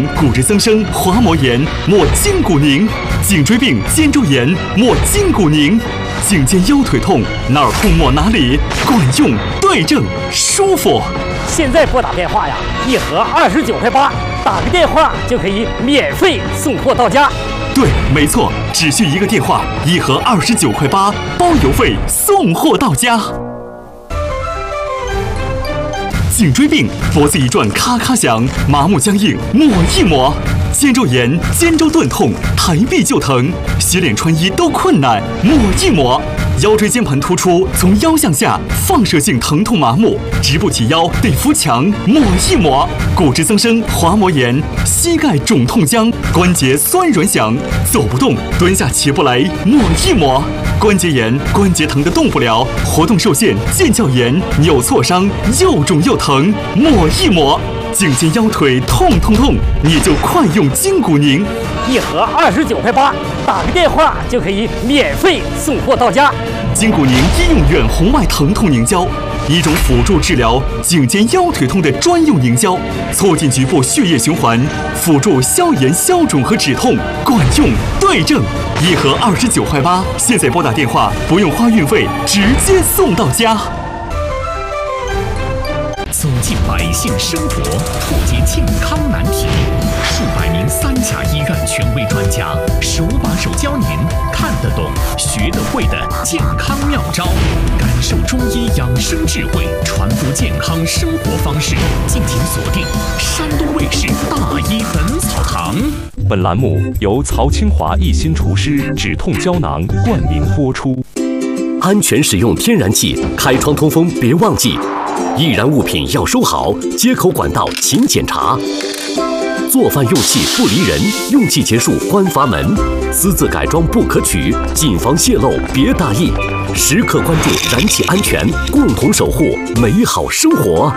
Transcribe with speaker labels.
Speaker 1: 骨质增生、滑膜炎，抹筋骨宁；颈椎病、肩周炎，抹筋骨宁；颈肩腰腿痛，哪儿痛抹哪里，管用、对症、舒服。
Speaker 2: 现在拨打电话呀，一盒29块8，打个电话就可以免费送货到家。
Speaker 1: 对，没错，只需一个电话，一盒29块8，包邮费，送货到家。颈椎病，脖子一转咔咔响，麻木僵硬，抹一抹；肩周炎、肩周钝痛，抬臂就疼，洗脸穿衣都困难，抹一抹；腰椎间盘突出，从腰向下，放射性疼痛麻木，直不起腰，得扶墙，抹一抹；骨质增生、滑膜炎，膝盖肿痛僵，关节酸软响，走不动，蹲下起不来，抹一抹；关节炎，关节疼得动不了，活动受限，腱鞘炎，扭挫伤，又肿又疼，抹一抹；颈肩腰腿痛，你就快用筋骨宁，
Speaker 2: 一盒29块8，打个电话就可以免费送货到家。
Speaker 1: 筋骨宁医用院红外疼痛凝胶，一种辅助治疗颈肩腰腿痛的专用凝胶，促进局部血液循环，辅助消炎消肿和止痛，管用对症。一盒29块8，现在拨打电话不用花运费，直接送到家。
Speaker 3: 走进百姓生活，破解健康难题，数百名3甲医院权威专家手把手教您看得懂、学得会的健康妙招，感受中医养生智慧，传播健康生活方式。敬请锁定山东卫视《大医本草堂》。
Speaker 4: 本栏目由曹清华一心厨师止痛胶囊冠名播出。
Speaker 5: 安全使用天然气，开窗通风别忘记。易燃物品要收好，接口管道勤检查。做饭用气不离人，用气结束关阀门。私自改装不可取，谨防泄漏别大意。时刻关注燃气安全，共同守护美好生活。